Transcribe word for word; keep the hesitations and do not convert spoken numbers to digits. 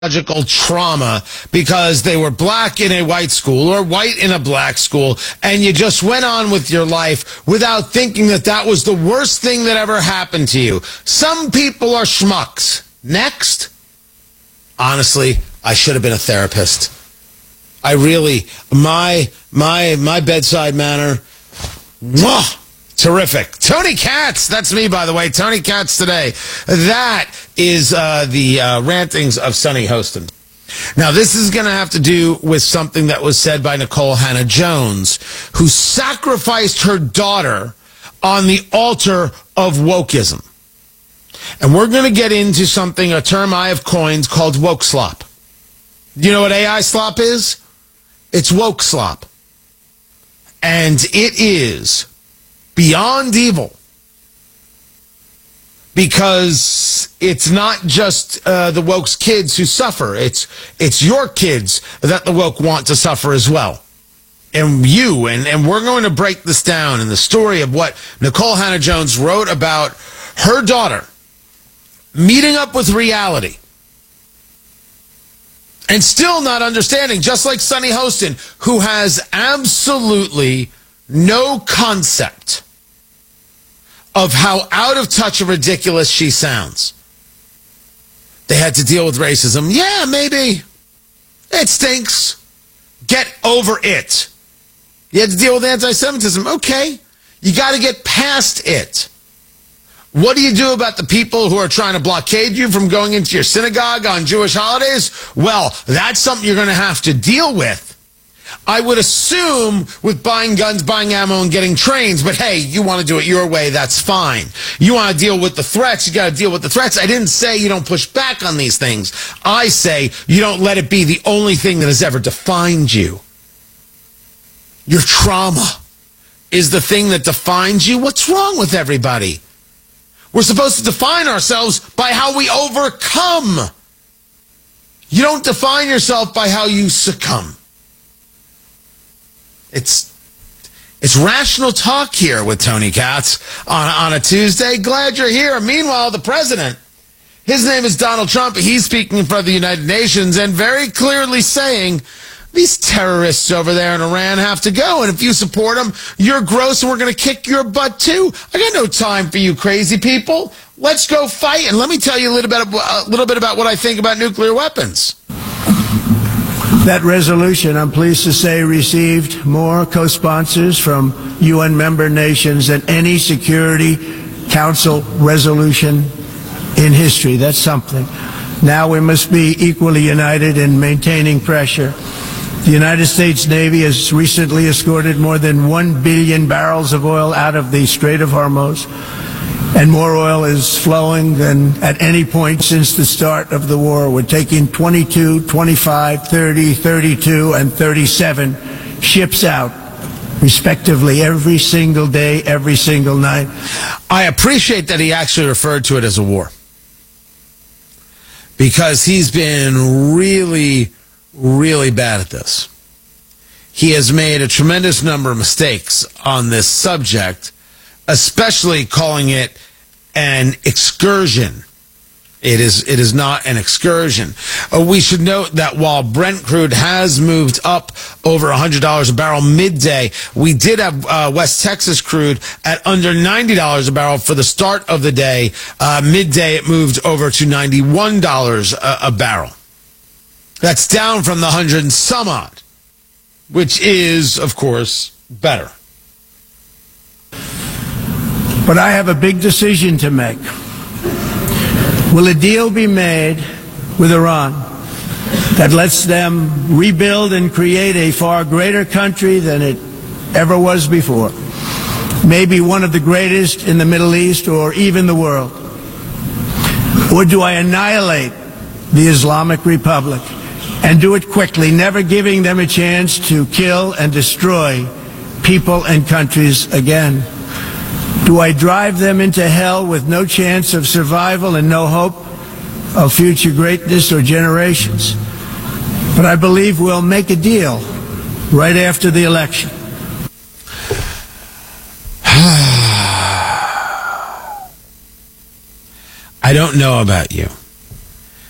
psychological trauma because they were black in a white school or white in a black school, and you just went on with your life without thinking that that was the worst thing that ever happened to you. Some people are schmucks. Next. Honestly, I should have been a therapist. I really, my, my, my bedside manner, mwah, terrific. Tony Katz, that's me, by the way. Tony Katz today. That is uh, the uh, rantings of Sonny Hostin. Now, this is going to have to do with something that was said by Nikole Hannah-Jones, who sacrificed her daughter on the altar of wokeism. And we're going to get into something, a term I have coined called woke slop. You know what A I slop is? It's woke slop. And it is beyond evil, because it's not just uh, the woke's kids who suffer. It's it's your kids that the woke want to suffer as well. And you, and, and we're going to break this down in the story of what Nikole Hannah-Jones wrote about her daughter meeting up with reality and still not understanding, just like Sonny Hostin, who has absolutely no concept of how out of touch and ridiculous she sounds. They had to deal with racism. Yeah, maybe. It stinks. Get over it. You had to deal with anti-Semitism. Okay. You got to get past it. What do you do about the people who are trying to blockade you from going into your synagogue on Jewish holidays? Well, that's something you're going to have to deal with. I would assume with buying guns, buying ammo, and getting trains, but hey, you want to do it your way, that's fine. You want to deal with the threats, you got to deal with the threats. I didn't say you don't push back on these things. I say you don't let it be the only thing that has ever defined you. Your trauma is the thing that defines you. What's wrong with everybody? We're supposed to define ourselves by how we overcome. You don't define yourself by how you succumb. It's it's rational talk here with Tony Katz on, on a Tuesday. Glad you're here. Meanwhile, the president, his name is Donald Trump. He's speaking for the United Nations and very clearly saying these terrorists over there in Iran have to go. And if you support them, you're gross and we're going to kick your butt too. I got no time for you crazy people. Let's go fight. And let me tell you a little bit, a little bit about what I think about nuclear weapons. That resolution, I'm pleased to say, received more co-sponsors from U N member nations than any Security Council resolution in history. That's something. Now we must be equally united in maintaining pressure. The United States Navy has recently escorted more than one billion barrels of oil out of the Strait of Hormuz, and more oil is flowing than at any point since the start of the war. We're taking twenty-two, twenty-five, thirty, thirty-two, and thirty-seven ships out, respectively, every single day, every single night. I appreciate that he actually referred to it as a war, because he's been really, really bad at this. He has made a tremendous number of mistakes on this subject, especially calling it an excursion. It is it is not an excursion. Uh, we should note that while Brent crude has moved up over one hundred dollars a barrel midday, we did have uh, West Texas crude at under ninety dollars a barrel for the start of the day. Uh, midday, it moved over to ninety-one dollars a, a barrel. That's down from the one hundred and some odd, which is, of course, better. But I have a big decision to make. Will a deal be made with Iran that lets them rebuild and create a far greater country than it ever was before? Maybe one of the greatest in the Middle East or even the world? Or do I annihilate the Islamic Republic and do it quickly, never giving them a chance to kill and destroy people and countries again? Do I drive them into hell with no chance of survival and no hope of future greatness or generations? But I believe we'll make a deal right after the election. I don't know about you,